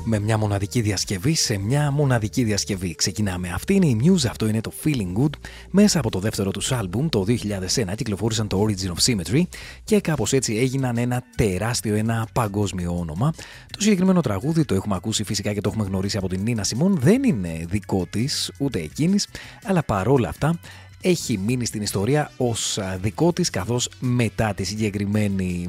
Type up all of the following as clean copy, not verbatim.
με μια μοναδική διασκευή σε μια μοναδική διασκευή. Ξεκινάμε. Αυτή είναι η Muse, αυτό είναι το Feeling Good. Μέσα από το δεύτερο τους άλμπουμ, το 2001, κυκλοφόρησαν το Origin of Symmetry και κάπως έτσι έγιναν ένα τεράστιο, ένα παγκόσμιο όνομα. Το συγκεκριμένο τραγούδι το έχουμε ακούσει φυσικά και το έχουμε γνωρίσει από την Νίνα Σιμών. Δεν είναι δικό της, ούτε εκείνης, αλλά παρόλα αυτά έχει μείνει στην ιστορία ως δικό της, καθώς μετά τη συγκεκριμένη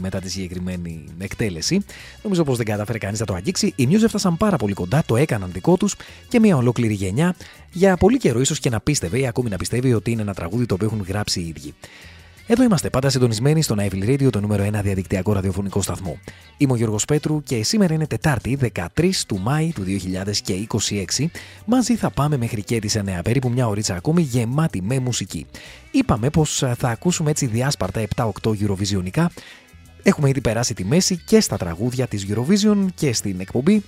εκτέλεση νομίζω πως δεν κατάφερε κανείς να το αγγίξει. Οι Muse έφτασαν πάρα πολύ κοντά, το έκαναν δικό τους και μια ολόκληρη γενιά για πολύ καιρό ίσως και να πίστευε ή ακόμη να πιστεύει ότι είναι ένα τραγούδι το οποίο έχουν γράψει οι ίδιοι. Εδώ είμαστε πάντα συντονισμένοι στο Nightfall Radio, το νούμερο 1 διαδικτυακό ραδιοφωνικό σταθμό. Είμαι ο Γιώργος Πέτρου και σήμερα είναι Τετάρτη, 13 του Μάη του 2026. Μαζί θα πάμε μέχρι και τις 9, περίπου μια ωρίτσα ακόμη γεμάτη με μουσική. Είπαμε πως θα ακούσουμε έτσι διάσπαρτα 7-8 Eurovisionικά. Έχουμε ήδη περάσει τη μέση και στα τραγούδια της Eurovision και στην εκπομπή.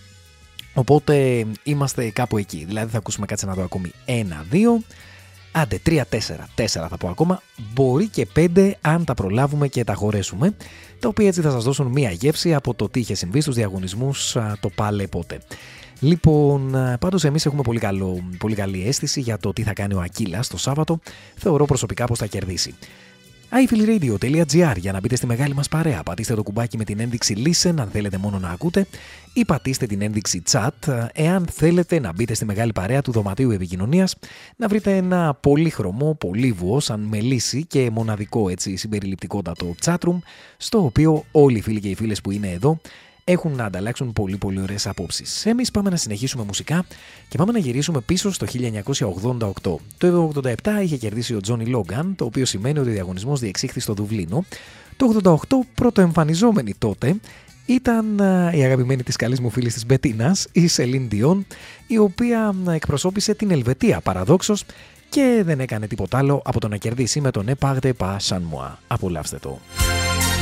Οπότε είμαστε κάπου εκεί. Δηλαδή θα ακούσουμε, κάτσε να δω ακόμη 1-2. Άντε 3-4 θα πω ακόμα, μπορεί και 5 αν τα προλάβουμε και τα χωρέσουμε, τα οποία έτσι θα σας δώσουν μία γεύση από το τι είχε συμβεί στους διαγωνισμούς το πάλε πότε. Λοιπόν, πάντως εμείς έχουμε πολύ καλή αίσθηση για το τι θα κάνει ο Ακύλας το Σάββατο, θεωρώ προσωπικά πως θα κερδίσει. iFeelRadio.gr για να μπείτε στη μεγάλη μας παρέα. Πατήστε το κουμπάκι με την ένδειξη Listen αν θέλετε μόνο να ακούτε ή πατήστε την ένδειξη Chat εάν θέλετε να μπείτε στη μεγάλη παρέα του δωματίου επικοινωνίας, να βρείτε ένα πολύχρωμο, πολύβουο, σαν μελίσι και μοναδικό έτσι συμπεριληπτικότατο chatroom, στο οποίο όλοι οι φίλοι και οι φίλες που είναι εδώ έχουν να ανταλλάξουν πολύ ωραίες απόψεις. Εμείς πάμε να συνεχίσουμε μουσικά και πάμε να γυρίσουμε πίσω στο 1988. Το 1987 είχε κερδίσει ο Τζόνι Λόγκαν, το οποίο σημαίνει ότι ο διαγωνισμός διεξήχθη στο Δουβλίνο. Το 1988 πρωτοεμφανιζόμενη τότε ήταν η αγαπημένη της καλής μου φίλης της Μπετίνας, η Σελίν Διόν, η οποία εκπροσώπησε την Ελβετία παραδόξως και δεν έκανε τίποτα άλλο από το να κερδίσει με τον «Ne parlez pas sans moi». Απολαύστε το.